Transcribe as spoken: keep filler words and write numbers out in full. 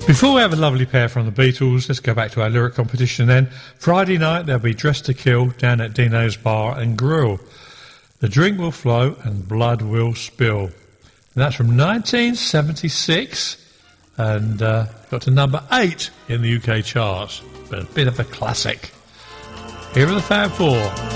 Before we have a lovely pair from the Beatles, let's go back to our lyric competition then. Friday night they'll be Dressed to Kill down at Dino's Bar and Grill. The drink will flow and blood will spill. And that's from nineteen seventy-six and uh, got to number eight in the U K charts. But a bit of a classic. Here are the Fab Four.